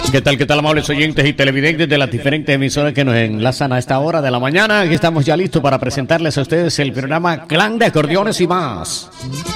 Qué tal, amables oyentes y televidentes de las diferentes emisoras que nos enlazan a esta hora de la mañana? Aquí estamos ya listos para presentarles a ustedes el programa Clan de Acordeones y más.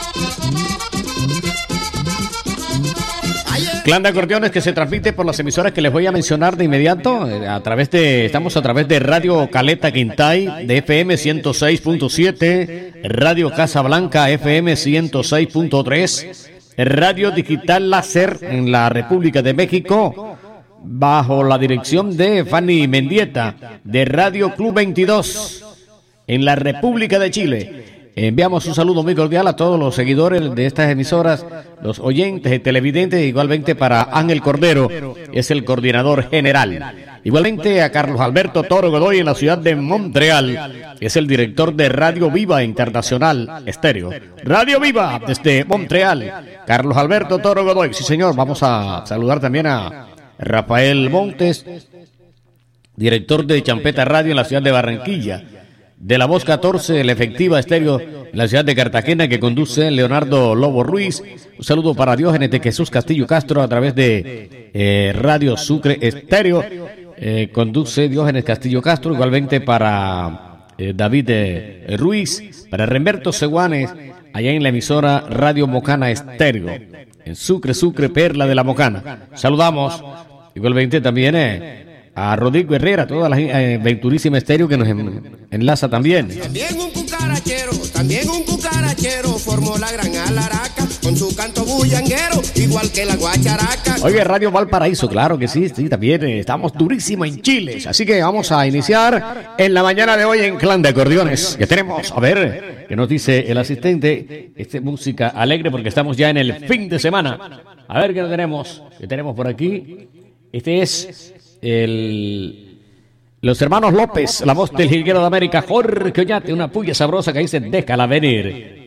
Clan de Acordeones que se transmite por las emisoras que les voy a mencionar de inmediato. Estamos a través de Radio Caleta Quintay, de FM 106.7, Radio Casablanca, FM 106.3, Radio Digital Láser en la República de México, bajo la dirección de Fanny Mendieta, de Radio Club 22, en la República de Chile. Enviamos un saludo muy cordial a todos los seguidores de estas emisoras, los oyentes y televidentes, igualmente para Ángel Cordero, es el coordinador general. Igualmente a Carlos Alberto Toro Godoy en la ciudad de Montreal, es el director de Radio Viva Internacional Estéreo. Radio Viva desde Montreal, Carlos Alberto Toro Godoy. Sí, señor, vamos a saludar también a Rafael Montes, director de Champeta Radio en la ciudad de Barranquilla. De la Voz 14, la efectiva estéreo en la ciudad de Cartagena, que conduce Leonardo Lobo Ruiz. Un saludo para Diógenes de Jesús Castillo Castro a través de Radio Sucre Estéreo. Conduce Diógenes Castillo Castro, igualmente para David Ruiz, para Remberto Seguanes, allá en la emisora Radio Mocana Estéreo, en Sucre, Perla de la Mocana. Saludamos igualmente también a Rodrigo Herrera, toda la Venturísima Estéreo que nos enlaza también. También un cucarachero formó la gran alaraca con su canto bullanguero, igual que la guacharaca. Oye, Radio Valparaíso, claro que sí, también estamos durísimo en Chile. Así que vamos a iniciar en la mañana de hoy en Clan de Acordeones. Que tenemos, a ver, ¿qué nos dice el asistente? Música alegre porque estamos ya en el fin de semana. A ver, ¿qué tenemos? ¿Qué tenemos por aquí? Este es los hermanos López, la voz del jilguero de América, Jorge Oñate, una puya sabrosa que dice déjala venir.